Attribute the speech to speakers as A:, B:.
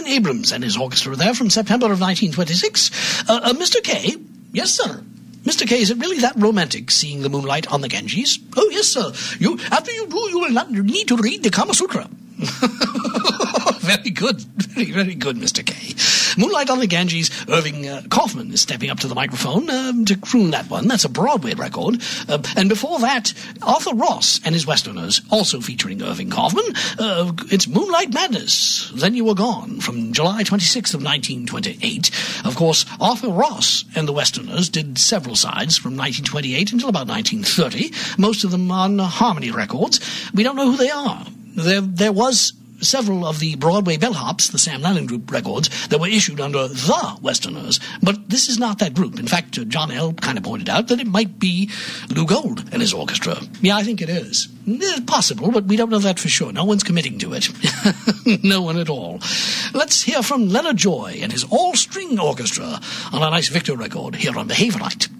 A: Abrams and his orchestra there from September of 1926. Mr. Kay? Yes, sir. Mr. Kay, is it really that romantic, seeing the moonlight on the Ganges? Oh, yes, sir. After you do, you will not need to read the Kama Sutra. Very good. Very, very good, Mr. Kay. Moonlight on the Ganges. Irving Kaufman is stepping up to the microphone to croon that one. That's a Broadway record. And before that, Arthur Ross and his Westerners, also featuring Irving Kaufman. It's Moonlight Madness. Then You Were Gone, from July 26th of 1928. Of course, Arthur Ross and the Westerners did several sides from 1928 until about 1930, most of them on Harmony Records. We don't know who they are. There was several of the Broadway bellhops, the Sam Lanning Group records, that were issued under the Westerners, but this is not that group. In fact, John L. kind of pointed out that it might be Lou Gold and his orchestra. Yeah, I think it is. It's possible, but we don't know that for sure. No one's committing to it. No one at all. Let's hear from Leonard Joy and his all-string orchestra on a nice Victor record here on Behaviorite.